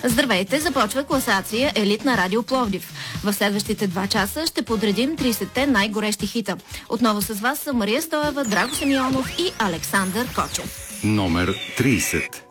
Здравейте, започва класация Елит на Радио Пловдив. В следващите 2 часа ще подредим 30-те най-горещи хита. Отново с вас са Мария Стоева, Драго Симеонов и Александър Кочев. Номер 30.